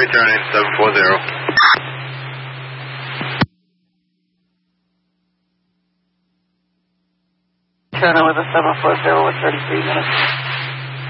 returning 740. Turner with a 740 with 33 minutes.